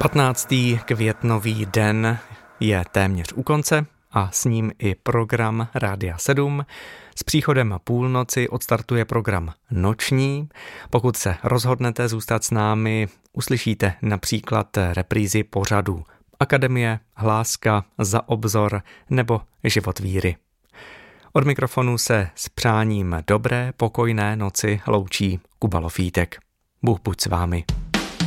15. květnový den je téměř u konce a s ním i program Rádia 7. S příchodem půlnoci odstartuje program noční. Pokud se rozhodnete zůstat s námi, uslyšíte například reprízy pořadů Akademie, Hláska, Za obzor nebo Život víry. Od mikrofonu se s přáním dobré, pokojné noci loučí Kuba Lofítek. Bůh buď s vámi.